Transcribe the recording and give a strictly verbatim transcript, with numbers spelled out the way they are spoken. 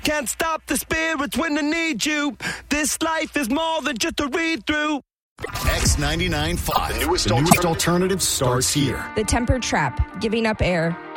Can't stop the spirits when I need you. This life is more than just a read-through. X ninety-nine point five, The newest, the newest alternative. alternative starts here. The Temper Trap, giving up air.